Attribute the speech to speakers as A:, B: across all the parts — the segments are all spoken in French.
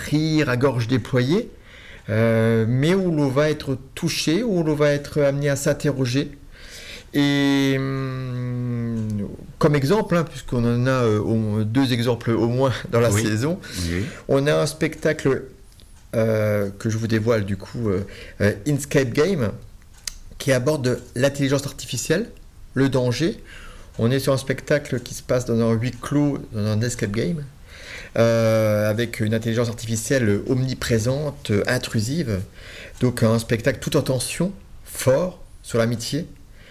A: rire à gorge déployée, mais où l'on va être touché, où l'on va être amené à s'interroger. Et comme exemple, puisqu'on en a 2 exemples au moins dans la saison, on a un spectacle que je vous dévoile du coup, Escape Game, qui aborde l'intelligence artificielle, le danger. On est sur un spectacle qui se passe dans un huis clos, dans un escape game, avec une intelligence artificielle omniprésente, intrusive. Donc un spectacle tout en tension, fort, sur l'amitié.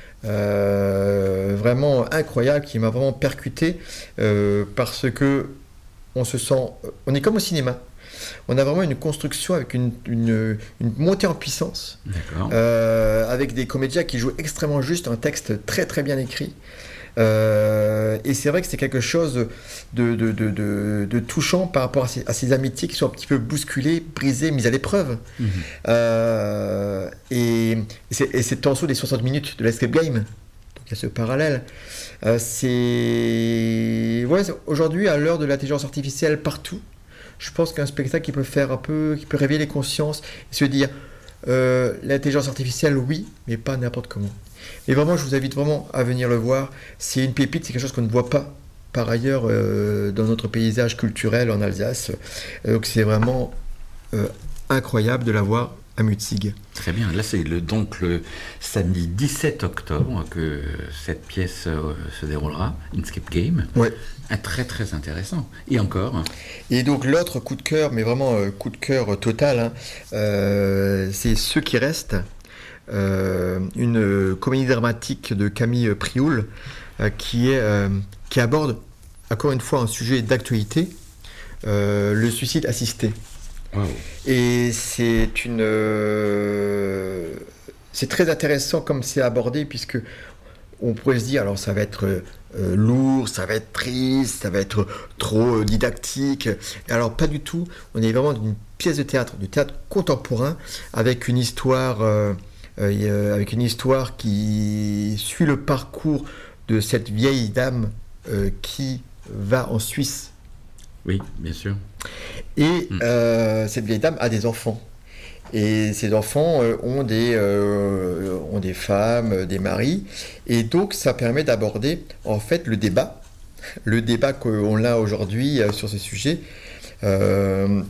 A: Vraiment incroyable, qui m'a vraiment percuté, parce que on est comme au cinéma. On a vraiment une construction avec une montée en puissance, avec des comédiens qui jouent extrêmement juste, un texte très très bien écrit. Et c'est vrai que c'est quelque chose de touchant par rapport à ces amitiés qui sont un petit peu bousculées, brisées, mises à l'épreuve. Et c'est tension des 60 minutes de l'escape game. Donc il y a ce parallèle. Aujourd'hui, à l'heure de l'intelligence artificielle partout, je pense qu'un spectacle qui peut réveiller les consciences et se dire l'intelligence artificielle, oui, mais pas n'importe comment. Et vraiment, je vous invite vraiment à venir le voir. C'est une pépite, c'est quelque chose qu'on ne voit pas par ailleurs dans notre paysage culturel en Alsace. Donc c'est vraiment incroyable de la voir à Mutzig.
B: Très bien, là c'est donc le samedi 17 octobre que cette pièce se déroulera, Escape Game.
A: Ouais.
B: Très très intéressant. Et encore.
A: Et donc l'autre coup de cœur, mais vraiment coup de cœur total, c'est Ceux qui restent. Une comédie dramatique de Camille Prioul qui aborde encore une fois un sujet d'actualité, le suicide assisté.
B: Wow.
A: Et c'est très intéressant comme c'est abordé, puisque on pourrait se dire alors ça va être lourd, ça va être triste, ça va être trop didactique. Alors pas du tout, on est vraiment dans une pièce de théâtre contemporain, avec une histoire qui suit le parcours de cette vieille dame qui va en Suisse.
B: Oui, bien sûr.
A: Et cette vieille dame a des enfants. Et ces enfants ont des femmes, des maris. Et donc, ça permet d'aborder, en fait, le débat qu'on a aujourd'hui sur ce sujet. Pardon.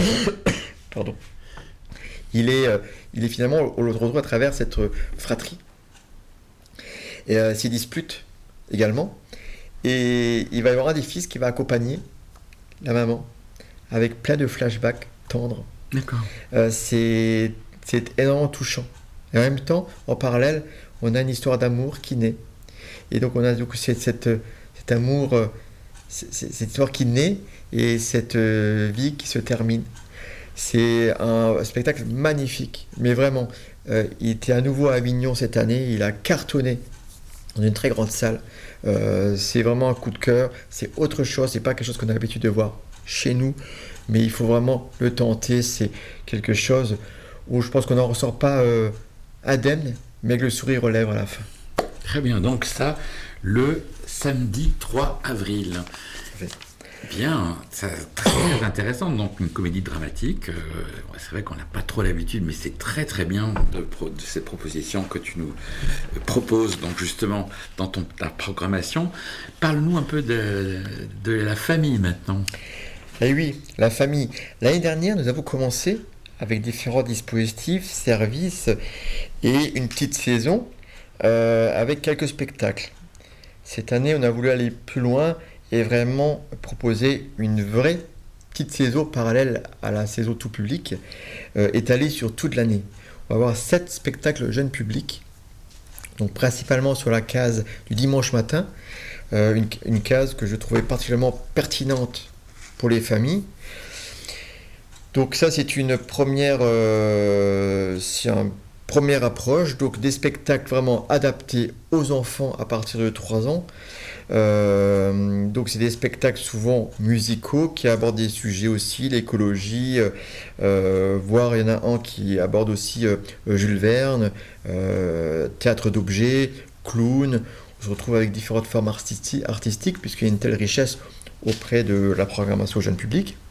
A: Il est finalement, on le retrouve à travers cette fratrie. Et ces disputes également. Et il va y avoir un des fils qui va accompagner la maman, avec plein de flashbacks tendres.
B: D'accord.
A: C'est énormément touchant. Et en même temps, en parallèle, on a une histoire d'amour qui naît. Et donc on a cet amour, cette histoire qui naît, et cette vie qui se termine. C'est un spectacle magnifique, mais vraiment, il était à nouveau à Avignon cette année, il a cartonné dans une très grande salle. C'est vraiment un coup de cœur, c'est autre chose, c'est pas quelque chose qu'on a l'habitude de voir chez nous, mais il faut vraiment le tenter. C'est quelque chose où je pense qu'on n'en ressort pas indemne, mais avec le sourire aux lèvres à la fin.
B: Très bien, donc ça, le samedi 3 avril.
A: Oui.
B: Bien, c'est très intéressant, donc une comédie dramatique. C'est vrai qu'on n'a pas trop l'habitude, mais c'est très très bien de cette proposition que tu nous proposes, donc justement dans ta programmation. Parle-nous un peu de la famille maintenant.
A: Eh oui, la famille. L'année dernière, nous avons commencé avec différents dispositifs, services et une petite saison avec quelques spectacles. Cette année, on a voulu aller plus loin et vraiment proposer une vraie petite saison parallèle à la saison tout public, étalée sur toute l'année. On va avoir 7 spectacles jeunes publics, donc principalement sur la case du dimanche matin, une case que je trouvais particulièrement pertinente pour les familles. Donc ça, c'est une première approche, donc des spectacles vraiment adaptés aux enfants à partir de 3 ans. Donc c'est des spectacles souvent musicaux qui abordent des sujets aussi, l'écologie, voire il y en a un qui aborde aussi Jules Verne, théâtre d'objets, clown. On se retrouve avec différentes formes artistiques puisqu'il y a une telle richesse auprès de la programmation jeune public.